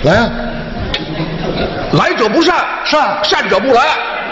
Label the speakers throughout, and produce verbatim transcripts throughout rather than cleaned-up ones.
Speaker 1: 来啊！
Speaker 2: 来者不善，
Speaker 1: 善
Speaker 2: 善者不来。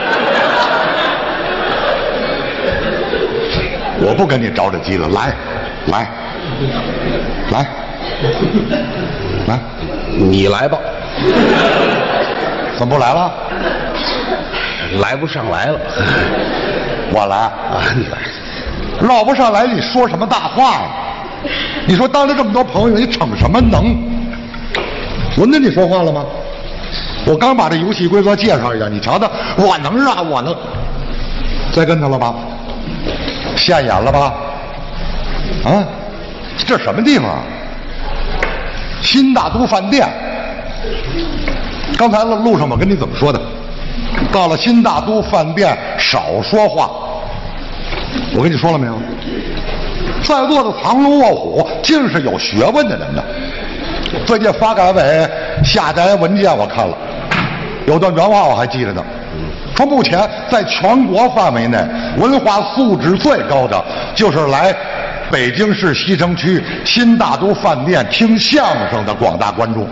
Speaker 1: 我不跟你着这急了，来，来，来，来，
Speaker 2: 你来吧。
Speaker 1: 怎么不来了？
Speaker 2: 来不上来了。
Speaker 1: 我来
Speaker 2: 啊，你来。
Speaker 1: 绕不上来，你说什么大话呀？你说当着这么多朋友，你逞什么能？轮着你说话了吗？我刚把这游戏规则介绍一下，你瞧瞧，我能让我能，栽跟头了吧？现眼了吧？啊，这什么地方啊？新大都饭店。刚才路上我跟你怎么说的？到了新大都饭店少说话。我跟你说了没有？在座的藏龙卧虎，竟是有学问的人呢。最近发改委下载文件我看了，有段原话我还记着呢。说目前在全国范围内文化素质最高的，就是来北京市西城区新大都饭店听相声的广大观众。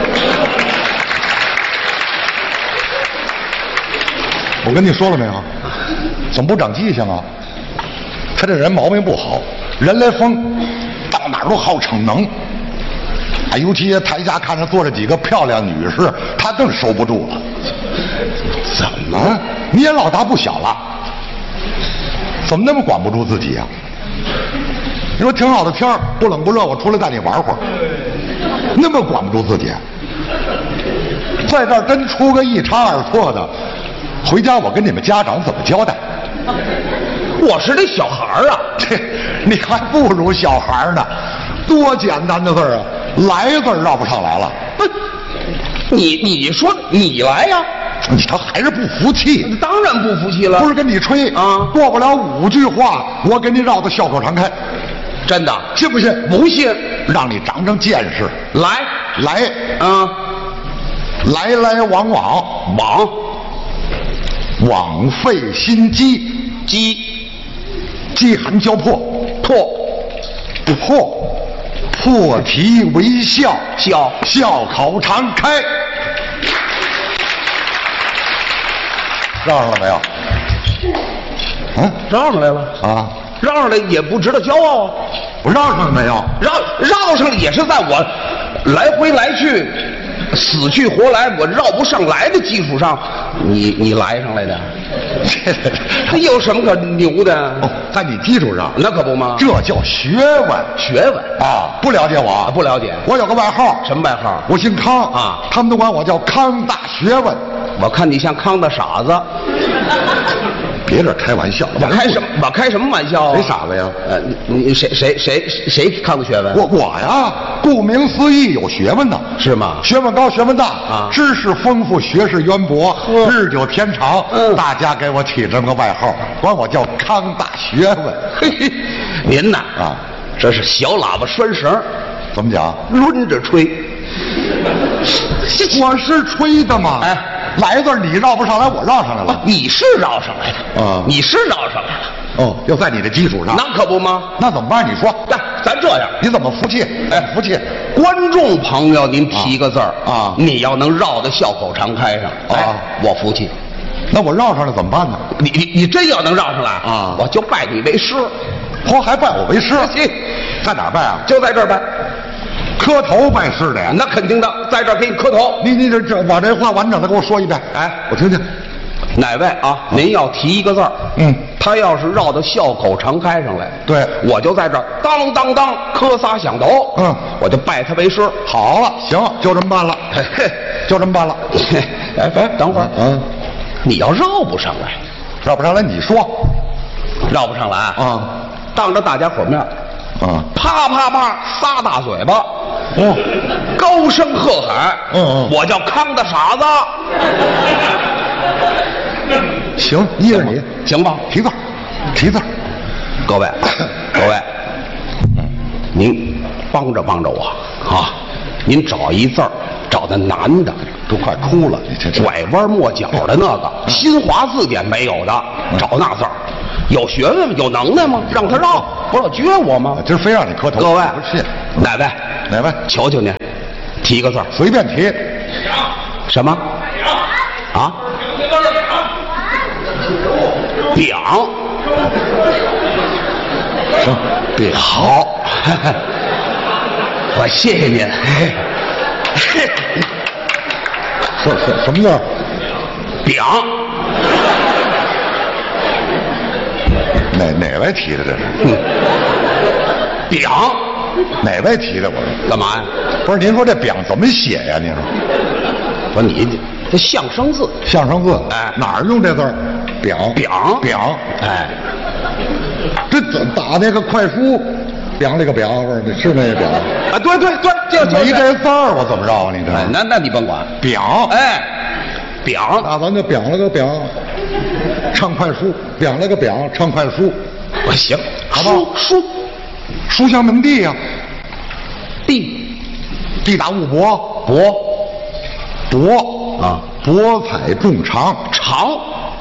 Speaker 1: 我跟你说了没有？怎么不长记性啊？他这人毛病不好，人来疯，到哪儿都好逞能。啊，尤其台下看着坐着几个漂亮女士，他更收不住了。怎么？你也老大不小了，怎么那么管不住自己呀、啊？你说挺好的天儿，不冷不热，我出来带你玩会儿，那么管不住自己，在这儿真出个一差二错的，回家我跟你们家长怎么交代？
Speaker 2: 我是那小孩儿啊，
Speaker 1: 这你还不如小孩呢，多简单的字儿啊！来字儿绕不上来了。
Speaker 2: 不，你你说你来呀、啊？
Speaker 1: 你他还是不服气？
Speaker 2: 当然不服气了。
Speaker 1: 不是跟你吹
Speaker 2: 啊，
Speaker 1: 过不了五句话，我给你绕得笑口常开。
Speaker 2: 真的？
Speaker 1: 信不信？
Speaker 2: 不信。
Speaker 1: 让你长长见识。
Speaker 2: 来
Speaker 1: 来，
Speaker 2: 啊，
Speaker 1: 来来往往，
Speaker 2: 往，
Speaker 1: 枉费心机，
Speaker 2: 机，
Speaker 1: 饥寒交迫，
Speaker 2: 破，
Speaker 1: 破，破涕为笑，
Speaker 2: 笑，
Speaker 1: 笑口常开。绕上了没有？嗯，
Speaker 2: 绕上来了
Speaker 1: 啊，
Speaker 2: 绕上来也不值得骄傲啊。
Speaker 1: 我绕上了没有？
Speaker 2: 绕绕上了也是在我来回来去、死去活来，我绕不上来的基础上，你你来上来的，这有什么可牛的？
Speaker 1: 哦，在你基础上，
Speaker 2: 那可不吗？
Speaker 1: 这叫学问，
Speaker 2: 学问
Speaker 1: 啊！不了解我？
Speaker 2: 不了解。
Speaker 1: 我有个外号，
Speaker 2: 什么外号？
Speaker 1: 我姓康
Speaker 2: 啊，
Speaker 1: 他们都管我叫康大学问。
Speaker 2: 我看你像康大傻子。
Speaker 1: 别这开玩笑，
Speaker 2: 我开什么？我开什么玩笑啊？
Speaker 1: 谁傻子呀？
Speaker 2: 呃，你谁谁谁谁康的学问？
Speaker 1: 我我呀，顾名思义有学问呢，
Speaker 2: 是吗？
Speaker 1: 学问高，学问大
Speaker 2: 啊，
Speaker 1: 知识丰富，学识渊博，日久天长，嗯，大家给我起这么个外号，管我叫康大学问。
Speaker 2: 嘿嘿，您呐
Speaker 1: 啊，
Speaker 2: 这是小喇叭拴绳，
Speaker 1: 怎么讲？
Speaker 2: 抡着吹。
Speaker 1: 我是吹的嘛，
Speaker 2: 哎。
Speaker 1: 来字你绕不上来，我绕上来了。
Speaker 2: 你是绕上来的
Speaker 1: 啊，
Speaker 2: 你是绕上来了。
Speaker 1: 哦，要在你的基础上。
Speaker 2: 那可不吗？
Speaker 1: 那怎么办？你说。
Speaker 2: 那咱这样，
Speaker 1: 你怎么服气？哎，服气。
Speaker 2: 观众朋友，您提个字儿
Speaker 1: 啊，
Speaker 2: 你要能绕得笑口常开上，哎，我服气。
Speaker 1: 那我绕上了怎么办呢？
Speaker 2: 你你你真要能绕上来
Speaker 1: 啊，
Speaker 2: 我就拜你为师。
Speaker 1: 嚯，还拜我为师？
Speaker 2: 行，
Speaker 1: 在哪儿拜啊？
Speaker 2: 就在这儿拜。
Speaker 1: 磕头拜师的呀？
Speaker 2: 那肯定的，在这儿给你磕头。
Speaker 1: 你你这这把这话完整的给我说一遍，
Speaker 2: 哎，
Speaker 1: 我听听。
Speaker 2: 哪位啊？您要提一个字儿，
Speaker 1: 嗯，
Speaker 2: 他要是绕到笑口常开上来，
Speaker 1: 对，
Speaker 2: 我就在这儿当当当磕仨响头，
Speaker 1: 嗯，
Speaker 2: 我就拜他为师。
Speaker 1: 好了，行，就这么办了，
Speaker 2: 嘿嘿，
Speaker 1: 就这么办了。
Speaker 2: 哎哎，等会儿，
Speaker 1: 嗯，
Speaker 2: 你要绕不上来，
Speaker 1: 绕不上来你说，
Speaker 2: 绕不上来
Speaker 1: 啊，
Speaker 2: 当着大家伙面，
Speaker 1: 啊，
Speaker 2: 啪啪啪仨大嘴巴。
Speaker 1: 哦，
Speaker 2: 高声喝海，
Speaker 1: 嗯嗯，
Speaker 2: 我叫康大傻子。
Speaker 1: 行，依着你，
Speaker 2: 行吧？
Speaker 1: 提字，提字。
Speaker 2: 各位，各位，您帮着帮着我啊！您找一字儿，找的难的，
Speaker 1: 都快哭了，你这
Speaker 2: 拐弯抹角的那个，新华字典没有的，找那字儿。有学问有能耐吗？让他绕，不是撅我吗？
Speaker 1: 今儿非让你磕头。
Speaker 2: 各位，
Speaker 1: 不是
Speaker 2: 哪位？
Speaker 1: 哪位？
Speaker 2: 求求您，提个字儿，
Speaker 1: 随便提。
Speaker 2: 什么？啊？表。
Speaker 1: 对，
Speaker 2: 好，我谢谢您。
Speaker 1: 什什什么字？
Speaker 2: 表。
Speaker 1: 哪哪位提的这是？
Speaker 2: 嗯。表。
Speaker 1: 哪位提的？我说
Speaker 2: 干嘛呀？
Speaker 1: 不是，您说这表怎么写呀？您说，
Speaker 2: 我说你这象声字，
Speaker 1: 象声字，
Speaker 2: 哎，
Speaker 1: 哪儿用这字儿？表
Speaker 2: 表
Speaker 1: 表，
Speaker 2: 哎，
Speaker 1: 这怎打那个快书？表那个表，不是是那个表
Speaker 2: 啊？对对对，就就
Speaker 1: 没这字儿，我怎么着啊？你这，
Speaker 2: 哎，那那你甭管
Speaker 1: 表，
Speaker 2: 哎，表，
Speaker 1: 那咱就表了个表，唱快书，表了个表，唱快书，
Speaker 2: 我行，
Speaker 1: 好不好？
Speaker 2: 书，
Speaker 1: 书香门第呀，
Speaker 2: 地，
Speaker 1: 地大物博，
Speaker 2: 博，
Speaker 1: 博
Speaker 2: 啊，
Speaker 1: 博采众长，
Speaker 2: 长，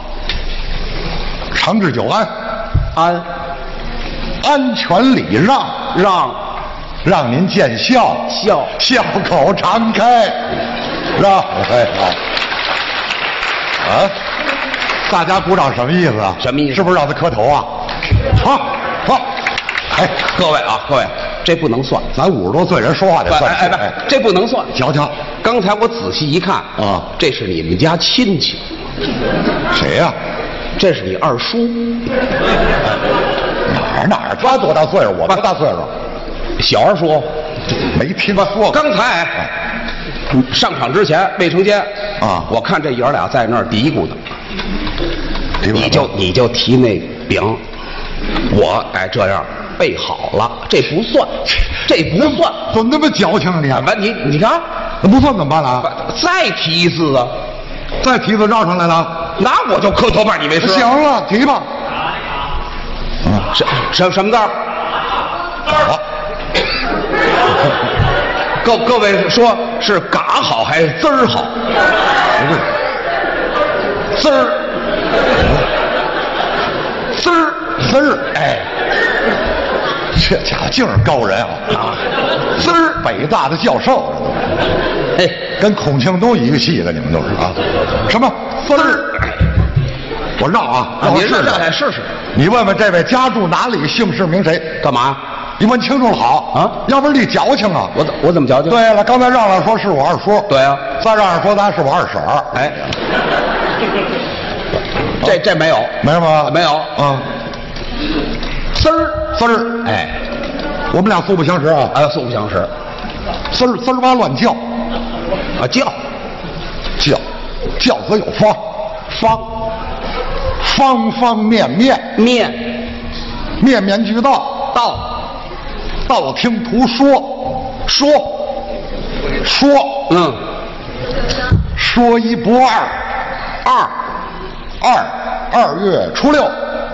Speaker 1: 长治久安，
Speaker 2: 安，
Speaker 1: 安全礼让，
Speaker 2: 让，
Speaker 1: 让您见笑，
Speaker 2: 笑，
Speaker 1: 笑口常开，是吧？哎好，啊，大家鼓掌什么意思啊？
Speaker 2: 什么意思？
Speaker 1: 是不是让他磕头啊？好，好，哎，
Speaker 2: 各位啊，各位，这不能算，
Speaker 1: 咱五十多岁人说话得算
Speaker 2: 哎哎，这不能算。
Speaker 1: 瞧瞧，
Speaker 2: 刚才我仔细一看
Speaker 1: 啊，
Speaker 2: 这是你们家亲戚，
Speaker 1: 谁呀？
Speaker 2: 这是你二叔。
Speaker 1: 哪儿哪儿？他多大岁数？我多大岁数？
Speaker 2: 小二叔，
Speaker 1: 没听他说过。
Speaker 2: 刚才上场之前，卫生间
Speaker 1: 啊，
Speaker 2: 我看这爷儿俩在那儿嘀咕呢。你就你就提那饼，我哎这样备好了，这不算，这不算，
Speaker 1: 怎么那么矫情啊你？
Speaker 2: 完你你看，
Speaker 1: 那不算怎么办了啊？
Speaker 2: 再提一次啊，
Speaker 1: 再提次绕上来了，
Speaker 2: 那我就磕头拜你为师。
Speaker 1: 行了，提吧。
Speaker 2: 嗯，什什什么字儿？
Speaker 1: 好。
Speaker 2: 各各位说是嘎好还是滋儿好？
Speaker 1: 不对，
Speaker 2: 滋儿，滋儿，
Speaker 1: 滋儿，
Speaker 2: 哎，
Speaker 1: 这家伙净是高人啊！
Speaker 2: 啊，
Speaker 1: 滋儿，北大的教授，
Speaker 2: 哎，
Speaker 1: 跟孔庆东一个系的，你们都是啊？什么滋儿？我绕啊，绕
Speaker 2: 你
Speaker 1: 试
Speaker 2: 让来试试。
Speaker 1: 你问问这位家住哪里，姓氏名谁？
Speaker 2: 干嘛？
Speaker 1: 你问清楚了好
Speaker 2: 啊，
Speaker 1: 要不然你矫情啊！
Speaker 2: 我怎我怎么矫情？
Speaker 1: 对了，刚才让让说是我二叔，
Speaker 2: 对啊，
Speaker 1: 再让让说咱是我二婶儿，
Speaker 2: 哎，这这没有，
Speaker 1: 没有吗？
Speaker 2: 没有
Speaker 1: 啊，
Speaker 2: 滋儿
Speaker 1: 滋儿，
Speaker 2: 哎，
Speaker 1: 我们俩素不相识啊，
Speaker 2: 哎，素不相识，
Speaker 1: 滋儿滋儿哇乱叫，
Speaker 2: 啊叫
Speaker 1: 叫叫则有方，
Speaker 2: 方
Speaker 1: 方方面面
Speaker 2: 面
Speaker 1: 面面俱到，
Speaker 2: 道
Speaker 1: 道听途说，说说
Speaker 2: 嗯
Speaker 1: 说一不二，二二二月初六，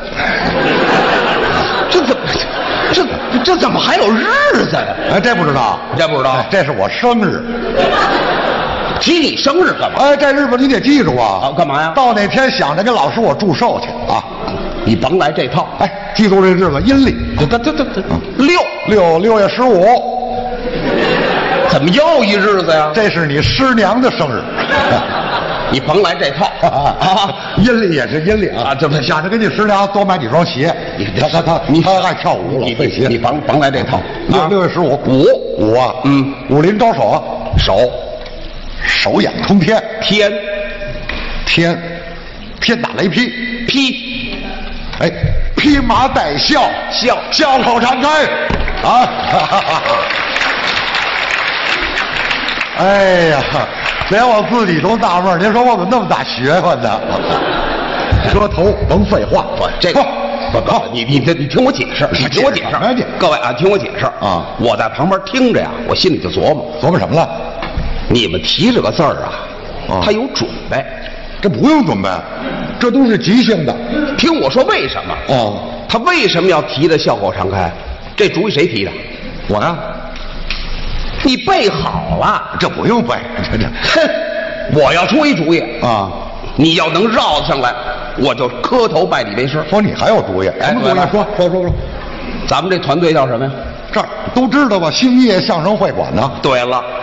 Speaker 2: 这怎么这这怎么还有日子呀？
Speaker 1: 哎，这不知道？
Speaker 2: 这不知道
Speaker 1: 哎这是我生日。
Speaker 2: 提你生日干嘛？
Speaker 1: 哎，这日子你得记住啊！
Speaker 2: 啊干嘛呀
Speaker 1: 到那天想着跟老师我祝寿去啊！
Speaker 2: 你甭来这套。
Speaker 1: 哎，记住这日子阴历，
Speaker 2: 这这这这六
Speaker 1: 六六月十五，
Speaker 2: 怎么又一日子呀？
Speaker 1: 这是你师娘的生日。
Speaker 2: 你甭来这套啊！
Speaker 1: 阴历也是阴历啊！
Speaker 2: 啊这不
Speaker 1: 想着给你师娘多买几双鞋。
Speaker 2: 你
Speaker 1: 他他他
Speaker 2: 你
Speaker 1: 他爱跳舞，老
Speaker 2: 你
Speaker 1: 费鞋。
Speaker 2: 你甭甭来这套。
Speaker 1: 六六月十五，
Speaker 2: 五
Speaker 1: 五啊，
Speaker 2: 嗯，
Speaker 1: 武林高手啊，
Speaker 2: 手
Speaker 1: 手眼通天，
Speaker 2: 天
Speaker 1: 天天打雷劈，
Speaker 2: 劈
Speaker 1: 哎，披麻戴孝，
Speaker 2: 笑
Speaker 1: 笑口常开啊！哎呀，连我自己都纳闷，您说我怎么那么大学问呢？磕头甭废话，
Speaker 2: 不这个不不，你你你听我解释，你听我解释。
Speaker 1: 哎，
Speaker 2: 各位啊，听我解释
Speaker 1: 啊！
Speaker 2: 我在旁边听着呀，我心里就琢磨
Speaker 1: 琢磨什么了？
Speaker 2: 你们提这个字儿啊，
Speaker 1: 啊
Speaker 2: 他有准备。
Speaker 1: 这不用准备，这都是即兴的。
Speaker 2: 听我说，为什么？
Speaker 1: 哦，
Speaker 2: 他为什么要提的笑口常开？这主意谁提的？
Speaker 1: 我呀，
Speaker 2: 你备好了。
Speaker 1: 这不用背，这这
Speaker 2: 哼，我要出一主意
Speaker 1: 啊！
Speaker 2: 你要能绕得上来，我就磕头拜你为师。
Speaker 1: 说你还有主意？
Speaker 2: 哎
Speaker 1: 什么主意？说说说说，
Speaker 2: 咱们这团队叫什么呀？
Speaker 1: 这儿都知道吧？兴业相声会馆呢。
Speaker 2: 对了。